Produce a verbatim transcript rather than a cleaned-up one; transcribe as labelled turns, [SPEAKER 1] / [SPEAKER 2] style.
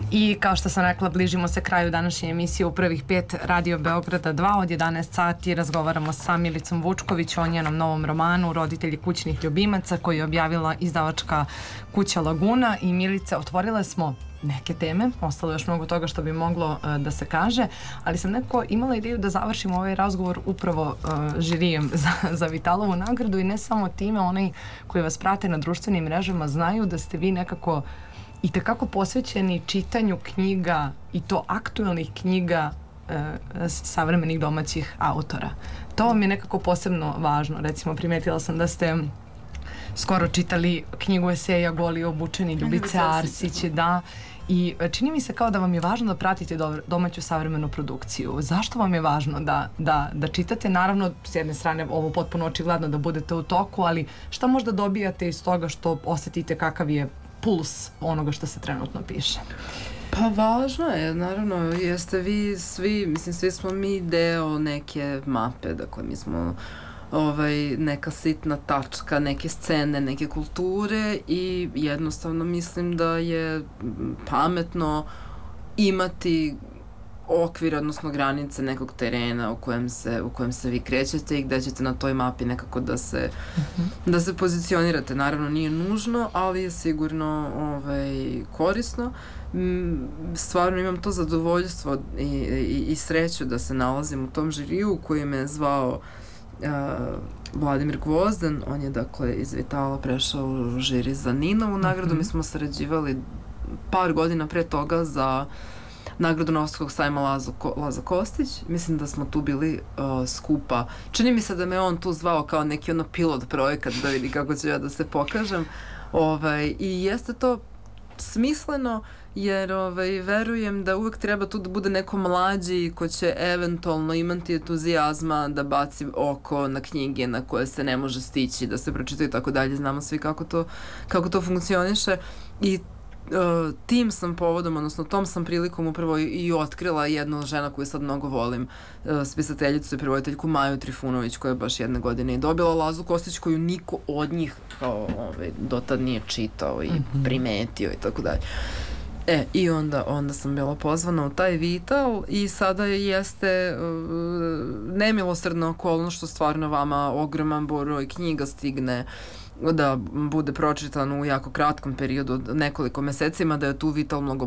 [SPEAKER 1] I kao što sam rekla, bližimo se kraju današnje emisije u prvih pet Radio Beograda dva. Od jedanaest sati razgovaramo sa Milicom Vučković o njenom novom romanu Roditelji kućnih ljubimaca koji je objavila izdavačka kuća Laguna. I Milice, otvorile smo neke teme, ostalo još mnogo toga što bi moglo uh, da se kaže, ali sam nekako imala ideju da završimo ovaj razgovor upravo uh, žirijem za, za Vitalovu nagradu i ne samo time, onaj koji vas prate na društvenim mrežama znaju da ste vi nekako i tekako posvećeni čitanju knjiga i to aktualnih knjiga e, savremenih domaćih autora. To vam je nekako posebno važno. Recimo, primetila sam da ste skoro čitali knjigu eseja Goli obučeni Ljubice Arsić, da, i čini mi se kao da vam je važno da pratite do, domaću savremenu produkciju. Zašto vam je važno da, da, da čitate? Naravno, s jedne strane, ovo potpuno očigledno da budete u toku, ali šta možda dobijate iz toga što osetite kakav je puls onoga što se trenutno piše?
[SPEAKER 2] Pa važno je, naravno, jeste vi svi, mislim, svi smo mi deo neke mape, dakle, mi smo ovaj, neka sitna tačka, neke scene, neke kulture i jednostavno mislim da je pametno imati okvir, odnosno granice nekog terena u kojem se, u kojem se vi krećete i gde ćete na toj mapi nekako da se, uh-huh. da se pozicionirate. Naravno nije nužno, ali je sigurno ovaj, korisno. Stvarno imam to zadovoljstvo i, i, i sreću da se nalazim u tom žiriju koji me je zvao uh, Vladimir Gvozden. On je dakle iz Vitala prešao u žiri za Ninovu nagradu. Uh-huh. Mi smo sarađivali par godina pre toga za nagradu Novosadskog sajma Lazo, Laza Kostić. Mislim da smo tu bili uh, skupa. Čini mi se da me on tu zvao kao neki ono pilot projekat da vidi kako ću ja da se pokažem. Ovaj, I jeste to smisleno jer ovaj, verujem da uvek treba tu da bude neko mlađi ko će eventualno imati entuzijazma da baci oko na knjige na koje se ne može stići, da se pročitaju i tako dalje. Znamo svi kako to, kako to funkcioniše i Uh, tim sam povodom, odnosno tom sam prilikom upravo i, i otkrila jednu žena koju sad mnogo volim, uh, spisateljicu i prevoditeljku Maju Trifunović, koja je baš jedne godine i dobila Lazu Kostić koju niko od njih kao, ovaj, dotad nije čitao i mm-hmm. primetio i tako dalje. E, i onda, onda sam bila pozvana u taj Vital i sada jeste uh, nemilosrdna okolnost što stvarno vama ogroman broj knjiga stigne da bude pročitan u jako kratkom periodu, nekoliko mesecima, da je tu Vital mnogo